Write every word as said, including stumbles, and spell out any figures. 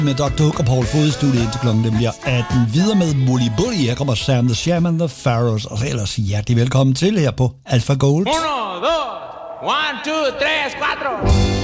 med doktor Hook og Paul Fod i studiet indtil klokken den bliver atten. Videre med Molly Bully. Her kommer Sam the Shaman, The Pharaohs. Og så ellers hjertelig velkommen til her på Alpha Gold. Uno, dos, one, two, tres, cuatro.